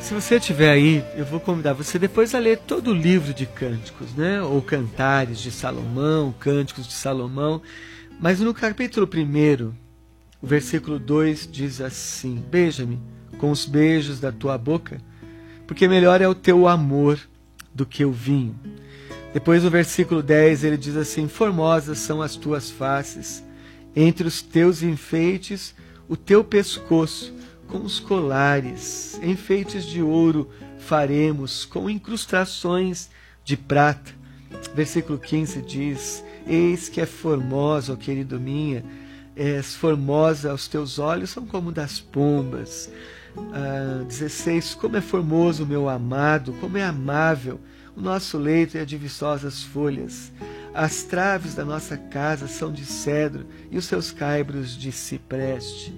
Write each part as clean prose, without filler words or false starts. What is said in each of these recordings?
Se você estiver aí, eu vou convidar você depois a ler todo o livro de Cânticos, né? Ou Cantares de Salomão, Cânticos de Salomão. Mas no capítulo 1, o versículo 2 diz assim: beija-me com os beijos da tua boca, porque melhor é o teu amor do que o vinho. Depois no versículo 10 ele diz assim: formosas são as tuas faces, entre os teus enfeites o teu pescoço, com os colares, enfeites de ouro faremos, com incrustações de prata. Versículo 15 diz: eis que é formosa, ó querido minha, és formosa aos teus olhos, são como das pombas. 16, como é formoso o meu amado, como é amável o nosso leito e de viçosas folhas. As traves da nossa casa são de cedro e os seus caibros de cipreste.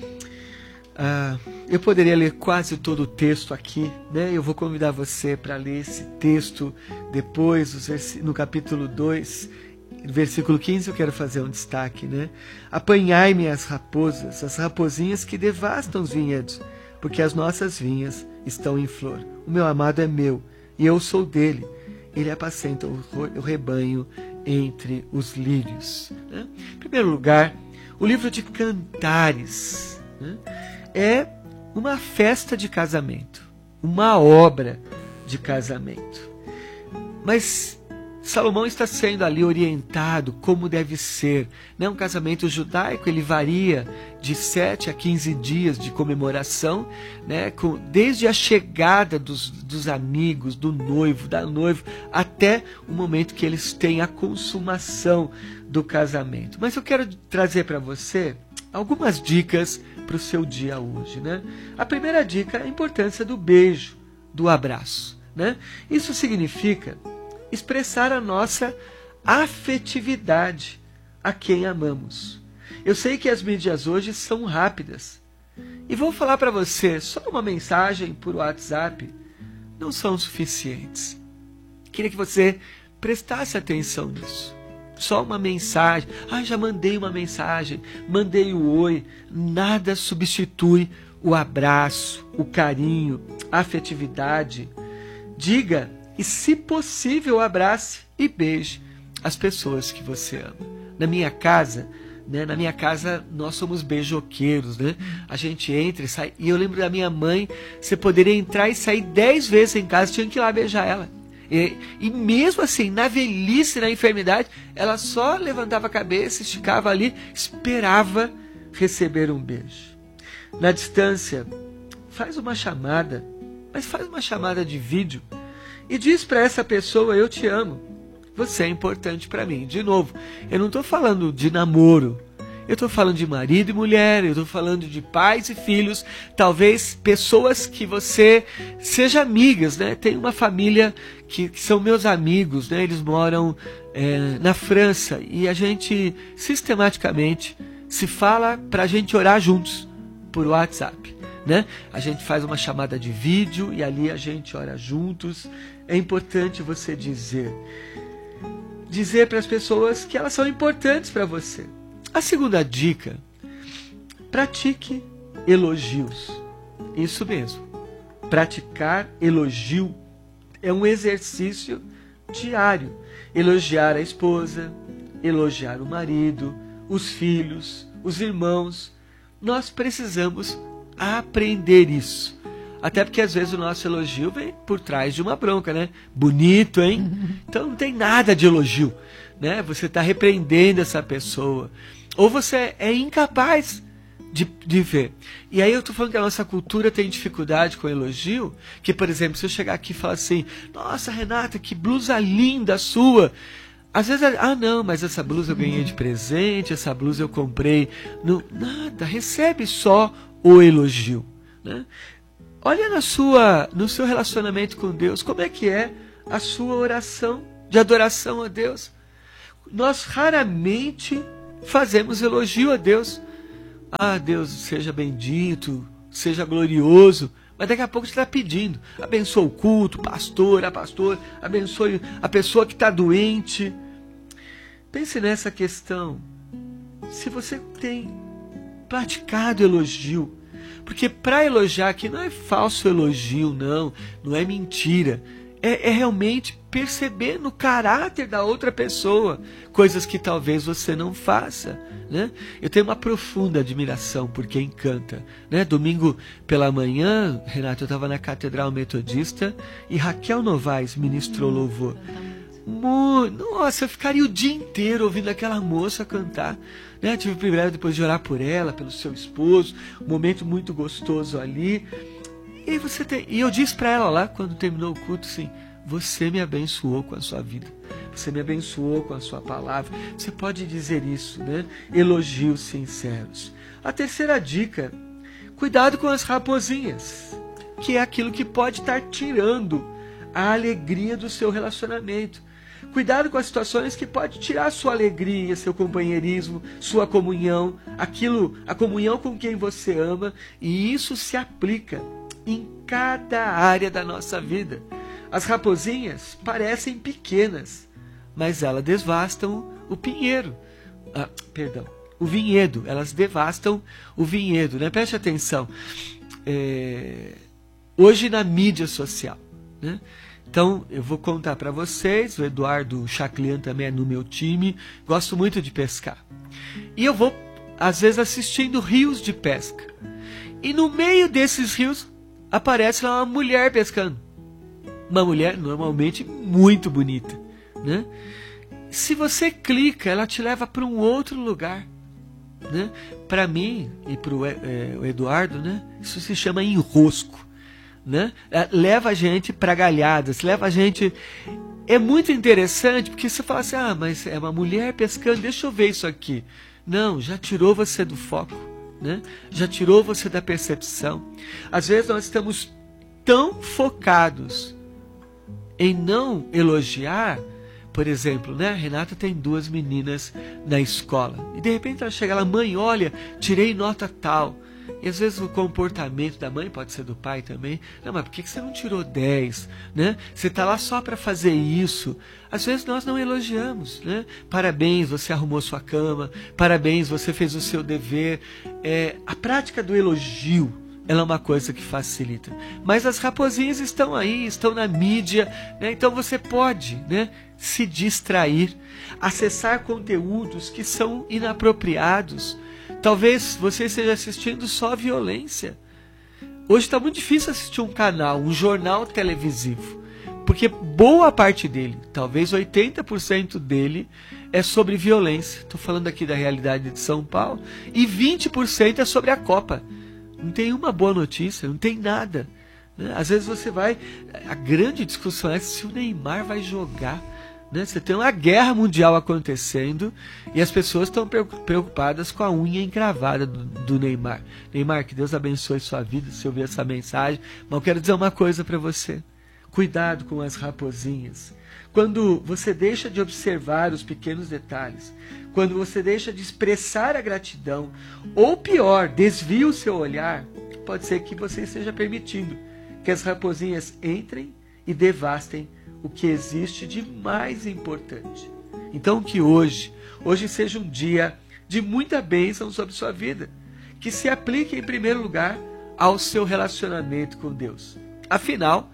Eu poderia ler quase todo o texto aqui, né? Eu vou convidar você para ler esse texto depois, no capítulo 2, versículo 15, eu quero fazer um destaque, né? Apanhai-me as raposas, as raposinhas que devastam os vinhedos, porque as nossas vinhas estão em flor. O meu amado é meu, e eu sou dele. Ele apacenta o rebanho entre os lírios. Né? Em primeiro lugar, o livro de Cantares, né? É uma festa de casamento, uma obra de casamento. Mas Salomão está sendo ali orientado como deve ser. Né? Um casamento judaico, ele varia de 7 a 15 dias de comemoração, né? Desde a chegada dos amigos, do noivo, da noiva, até o momento que eles têm a consumação do casamento. Mas eu quero trazer para você algumas dicas para o seu dia hoje. Né? A primeira dica é a importância do beijo, do abraço. Né? Isso significa expressar a nossa afetividade a quem amamos. Eu sei que as mídias hoje são rápidas. E vou falar para você, só uma mensagem por WhatsApp não são suficientes. Queria que você prestasse atenção nisso. Só uma mensagem. Já mandei uma mensagem, mandei o oi. Nada substitui o abraço, o carinho, a afetividade. Diga e, se possível, abrace e beije as pessoas que você ama. Na minha casa, nós somos beijoqueiros, né? A gente entra e sai. E eu lembro da minha mãe, você poderia entrar e sair 10 vezes em casa, tinha que ir lá beijar ela. E mesmo assim, na velhice, na enfermidade, ela só levantava a cabeça, esticava ali, esperava receber um beijo. Na distância, faz uma chamada, mas faz uma chamada de vídeo e diz para essa pessoa: eu te amo, você é importante para mim. De novo, eu não estou falando de namoro, eu estou falando de marido e mulher, eu estou falando de pais e filhos, talvez pessoas que você seja amigas, né? Tem uma família que são meus amigos, né? Eles moram na França e a gente sistematicamente se fala para a gente orar juntos por WhatsApp. Né? A gente faz uma chamada de vídeo e ali a gente ora juntos. É importante você dizer para as pessoas que elas são importantes para você. A segunda dica: pratique elogios. Isso mesmo, praticar elogio é um exercício diário. Elogiar a esposa, elogiar o marido, os filhos, os irmãos. Nós precisamos aprender isso. Até porque às vezes o nosso elogio vem por trás de uma bronca, né? Bonito, hein? Então não tem nada de elogio, né? Você está repreendendo essa pessoa. Ou você é incapaz de ver. E aí eu estou falando que a nossa cultura tem dificuldade com elogio, que, por exemplo, se eu chegar aqui e falar assim: nossa, Renata, que blusa linda sua. Às vezes, não, mas essa blusa eu ganhei de presente, essa blusa eu comprei. Não, nada, recebe só o elogio. Né? Olha no seu relacionamento com Deus, como é que é a sua oração de adoração a Deus. Nós raramente fazemos elogio a Deus. Deus seja bendito, seja glorioso. Mas daqui a pouco você está pedindo: abençoa o culto, pastor, abençoe a pessoa que está doente. Pense nessa questão. Se você tem praticado elogio, Porque para elogiar aqui não é falso elogio, não é mentira. É realmente perceber no caráter da outra pessoa coisas que talvez você não faça, né? Eu tenho uma profunda admiração por quem canta, né? Domingo pela manhã, Renato, eu estava na Catedral Metodista e Raquel Novaes ministrou louvor. Nossa, eu ficaria o dia inteiro ouvindo aquela moça cantar, né? Tive o privilégio depois de orar por ela, pelo seu esposo, um momento muito gostoso ali. E eu disse para ela lá, quando terminou o culto, assim, você me abençoou com a sua vida, você me abençoou com a sua palavra. Você pode dizer isso, né? Elogios sinceros. A terceira dica, cuidado com as raposinhas, que é aquilo que pode estar tirando a alegria do seu relacionamento. Cuidado com as situações que pode tirar a sua alegria, seu companheirismo, sua comunhão, a comunhão com quem você ama, e isso se aplica em cada área da nossa vida. As raposinhas parecem pequenas, mas elas devastam o o vinhedo. Elas devastam o vinhedo, né? Preste atenção. Hoje na mídia social, né? Então, eu vou contar para vocês, o Eduardo Chaclian também é no meu time, gosto muito de pescar. E eu vou, às vezes, assistindo rios de pesca. E no meio desses rios, aparece lá uma mulher pescando. Uma mulher normalmente muito bonita, né? Se você clica, ela te leva para um outro lugar, né? Para mim e para o Eduardo, né? Isso se chama enrosco, né? Leva a gente para galhadas, leva a gente... É muito interessante porque você fala assim, mas é uma mulher pescando, deixa eu ver isso aqui. Não, já tirou você do foco, né? Já tirou você da percepção. Às vezes nós estamos tão focados em não elogiar. Por exemplo, né? A Renata tem 2 meninas na escola e de repente ela chega lá, mãe, olha, tirei nota tal. E às vezes o comportamento da mãe, pode ser do pai também, não, mas por que você não tirou 10? Né? Você está lá só para fazer isso. Às vezes nós não elogiamos, né? Parabéns, você arrumou sua cama, parabéns, você fez o seu dever. A prática do elogio, ela é uma coisa que facilita. Mas as raposinhas estão aí, estão na mídia, né? Então você pode, né, se distrair, acessar conteúdos que são inapropriados. Talvez você esteja assistindo só violência. Hoje está muito difícil assistir um canal, um jornal televisivo, porque boa parte dele, talvez 80% dele, é sobre violência. Estou falando aqui da realidade de São Paulo. E 20% é sobre a Copa. Não tem uma boa notícia, não tem nada, né? Às vezes você vai... A grande discussão é se o Neymar vai jogar, né? Você tem uma guerra mundial acontecendo e as pessoas estão preocupadas com a unha encravada do Neymar. Neymar, que Deus abençoe sua vida se ouvir essa mensagem. Mas eu quero dizer uma coisa para você. Cuidado com as raposinhas. Quando você deixa de observar os pequenos detalhes, quando você deixa de expressar a gratidão, ou pior, desvia o seu olhar, pode ser que você esteja permitindo que as raposinhas entrem e devastem o que existe de mais importante. Então que hoje seja um dia de muita bênção sobre sua vida, que se aplique em primeiro lugar ao seu relacionamento com Deus. Afinal,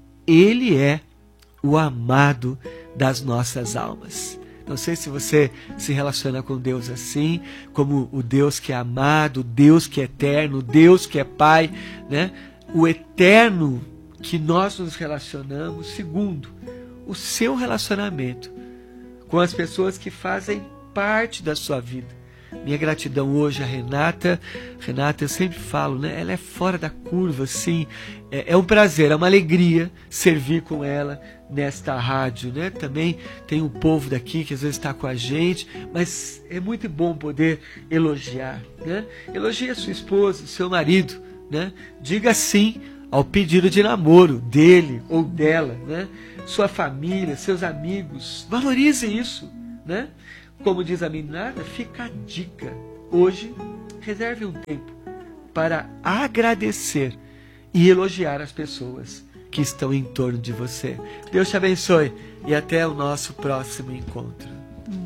Ele é o amado das nossas almas. Não sei se você se relaciona com Deus assim, como o Deus que é amado, o Deus que é eterno, o Deus que é Pai, né? O eterno que nós nos relacionamos, segundo, o seu relacionamento com as pessoas que fazem parte da sua vida. Minha gratidão hoje a Renata. Renata, eu sempre falo, né? Ela é fora da curva, sim. É um prazer, é uma alegria servir com ela nesta rádio, né? Também tem o povo daqui que às vezes está com a gente, mas é muito bom poder elogiar, né? Elogie a sua esposa, seu marido, né? Diga sim ao pedido de namoro dele ou dela, né? Sua família, seus amigos, valorize isso, né? Como diz a meninada, fica a dica. Hoje, reserve um tempo para agradecer e elogiar as pessoas que estão em torno de você. Deus te abençoe e até o nosso próximo encontro. Muito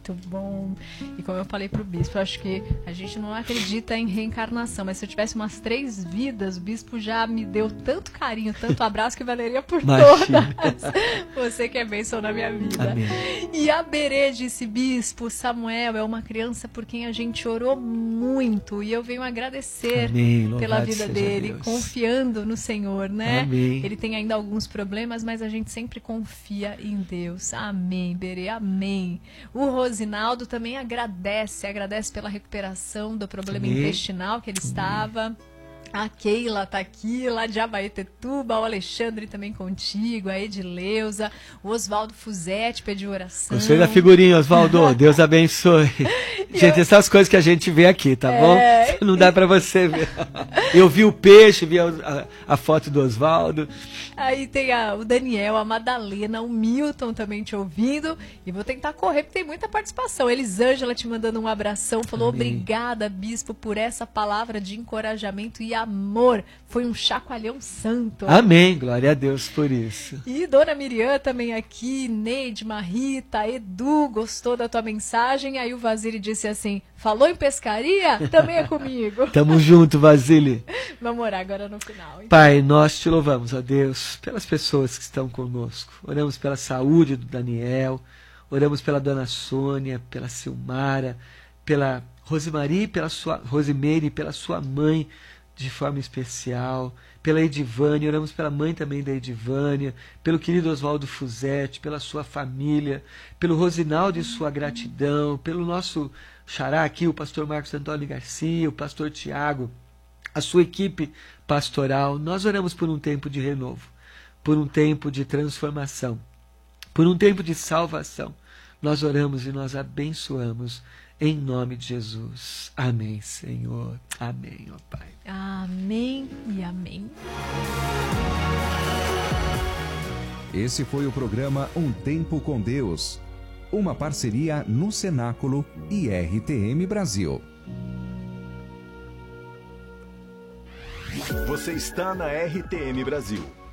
Muito bom. E como eu falei pro bispo, eu acho que a gente não acredita em reencarnação, mas se eu tivesse umas 3 vidas, o bispo já me deu tanto carinho, tanto abraço que valeria por todas. Você que é bênção na minha vida. Amém. E a Berê disse, bispo, Samuel é uma criança por quem a gente orou muito e eu venho agradecer pela vida dele, Deus. Confiando no Senhor, né? Amém. Ele tem ainda alguns problemas, mas a gente sempre confia em Deus. Amém, Berê, amém. O Rosinaldo também agradece pela recuperação do problema intestinal que ele estava. A Keila tá aqui, lá de Abaetetuba, o Alexandre também contigo, a Edileuza, o Oswaldo Fuzetti pediu oração. Gostei da figurinha, Oswaldo. Deus abençoe. Gente, essas coisas que a gente vê aqui, tá bom? Não dá pra você ver. Eu vi o peixe, vi a foto do Oswaldo. Aí tem o Daniel, a Madalena, o Milton também te ouvindo. E vou tentar correr, porque tem muita participação. Elisângela te mandando um abração, falou: Amém. Obrigada, bispo, por essa palavra de encorajamento e amor. Foi um chacoalhão santo. Amém, glória a Deus por isso. E Dona Miriam também aqui, Neide, Marita, Edu, gostou da tua mensagem? Aí o Vasile disse assim, falou em pescaria? Também é comigo. Tamo junto, Vasile. Vamos orar agora no final. Então. Pai, nós te louvamos, ó Deus, pelas pessoas que estão conosco. Oramos pela saúde do Daniel, oramos pela Dona Sônia, pela Silmara, pela Rosemary, Rosemary, pela sua mãe, de forma especial, pela Edivânia, oramos pela mãe também da Edivânia, pelo querido Oswaldo Fuzetti, pela sua família, pelo Rosinaldo e sua gratidão, pelo nosso xará aqui, o pastor Marcos Antônio Garcia, o pastor Tiago, a sua equipe pastoral. Nós oramos por um tempo de renovo, por um tempo de transformação, por um tempo de salvação. Nós oramos e nós abençoamos em nome de Jesus. Amém, Senhor. Amém, ó Pai. Amém e amém. Esse foi o programa Um Tempo com Deus, uma parceria no Cenáculo e RTM Brasil. Você está na RTM Brasil.